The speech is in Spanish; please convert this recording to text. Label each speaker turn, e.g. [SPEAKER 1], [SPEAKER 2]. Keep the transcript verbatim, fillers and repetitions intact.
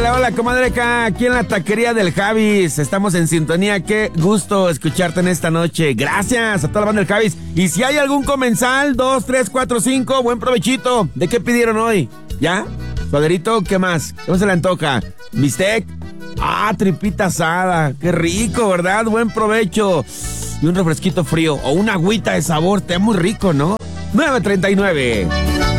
[SPEAKER 1] Hola, hola, comadre, acá, aquí en la taquería del Javis. Estamos en sintonía. Qué gusto escucharte en esta noche. Gracias a toda la banda del Javis. Y si hay algún comensal, dos, tres, cuatro, cinco, buen provechito. ¿De qué pidieron hoy? ¿Ya? ¿Suaderito? ¿Qué más? ¿Cómo se le antoja? ¿Bistec? Ah, tripita asada. Qué rico, ¿verdad? Buen provecho. Y un refresquito frío o una agüita de sabor. Te da muy rico, ¿no? nueve treinta y nueve.